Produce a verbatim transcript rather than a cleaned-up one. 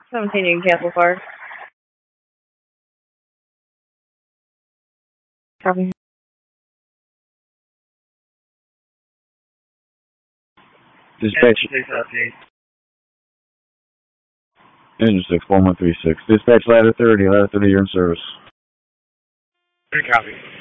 seventeen, you can cancel car. Copy. Dispatch. Engine six, one one three six. Dispatch ladder thirty, ladder thirty, you're in service. Good copy.